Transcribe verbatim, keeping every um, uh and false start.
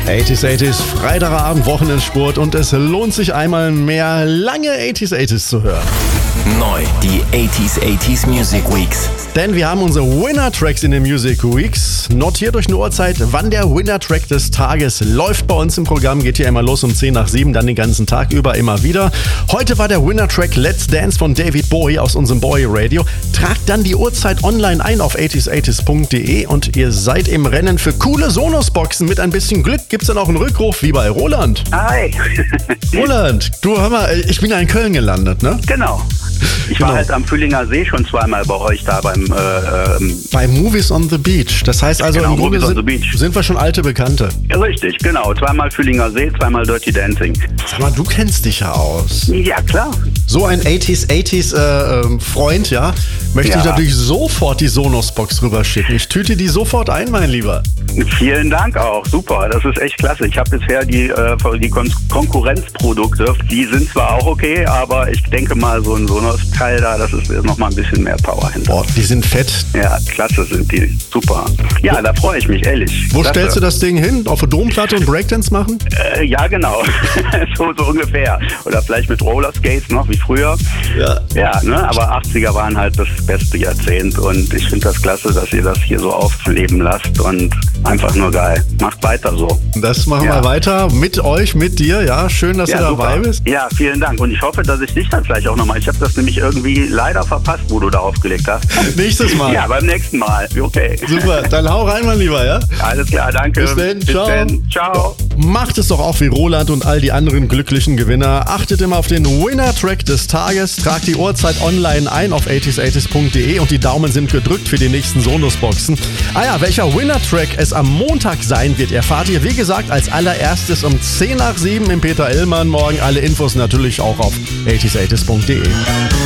achtziger, achtziger, Freitagabend, Wochenendsport und es lohnt sich einmal mehr, lange achtziger, achtziger zu hören. Neu, die achtziger, achtziger Music Weeks. Denn wir haben unsere Winner-Tracks in den Music Weeks. Notiert euch eine Uhrzeit, wann der Winner-Track des Tages läuft bei uns im Programm. Geht hier immer los um zehn nach sieben, dann den ganzen Tag über immer wieder. Heute war der Winner-Track Let's Dance von David Bowie aus unserem Bowie Radio. Tragt dann die Uhrzeit online ein auf achtziger, achtziger punkt de und ihr seid im Rennen für coole Sonos-Boxen. Mit ein bisschen Glück gibt's dann auch einen Rückruf wie bei Roland. Hi. Roland, du, hör mal, ich bin ja in Köln gelandet, ne? Genau. Ich Genau. war halt am Füllinger See schon zweimal bei euch da beim... Äh, ähm, Bei Movies on the Beach. Das heißt also, Genau, im Grunde Movies on sind, the Beach. sind wir schon alte Bekannte. ja, richtig, genau. Zweimal Füllinger See, zweimal Dirty Dancing. Sag mal, du kennst dich ja aus. Ja, klar. So ein achtziger, achtziger äh, ähm, Freund, ja, möchte Ja. ich natürlich sofort die Sonos-Box rüberschicken. Ich tüte die sofort ein, mein Lieber. Vielen Dank auch. Super, das ist echt klasse. Ich habe bisher die, äh, die Kon- Konkurrenzprodukte, die sind zwar auch okay, aber ich denke mal, so ein Sonos-Teil da, das ist nochmal ein bisschen mehr Power hinter. Boah, die sind fett. Ja, klasse sind die. Super. Ja, da freue ich mich, ehrlich. Wo Klasse. stellst du das Ding hin? Auf eine Domplatte und Breakdance machen? Äh, ja, genau. so, so ungefähr. Oder vielleicht mit Rollerskates noch, wie früher. Ja. Ja, ne? Aber achtziger waren halt das beste Jahrzehnt und ich finde das klasse, dass ihr das hier so aufleben lasst und einfach nur geil. Macht weiter so. Das machen Ja. wir weiter mit euch, mit dir. Ja, schön, dass Ja, du dabei super. bist. Ja, vielen Dank. Und ich hoffe, dass ich dich dann vielleicht auch nochmal... Ich habe das nämlich irgendwie leider verpasst, wo du da aufgelegt hast. Nächstes Mal. Ja, beim nächsten Mal. Okay. Super, dann hau rein, mein Lieber, ja? Alles klar, danke. Bis denn, Bis ciao. denn. Ciao. Macht es doch auch wie Roland und all die anderen glücklichen Gewinner. Achtet immer auf den Winner-Track des Tages. Tragt die Uhrzeit online ein auf achtziger, achtziger punkt de und die Daumen sind gedrückt für die nächsten Sonos-Boxen. Ah ja, welcher Winner-Track es am Montag sein wird, erfahrt ihr, wie gesagt, als allererstes um zehn nach sieben im Peter Illmann. Morgen alle Infos natürlich auch auf achtziger, achtziger punkt de.